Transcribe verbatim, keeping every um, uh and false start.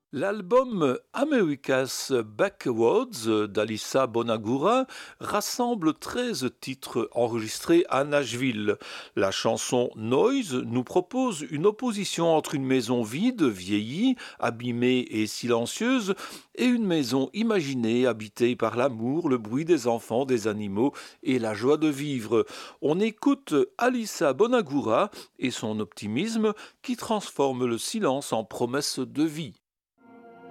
L'album America's Backwoods d'Alissa Bonagura rassemble treize titres enregistrés à Nashville. La chanson Noise nous propose une opposition entre une maison vide, vieillie, abîmée et silencieuse, et une maison imaginée, habitée par l'amour, le bruit des enfants, des animaux et la joie de vivre. On écoute Alissa Bonagura et son optimisme qui transforme le silence en promesse de vie.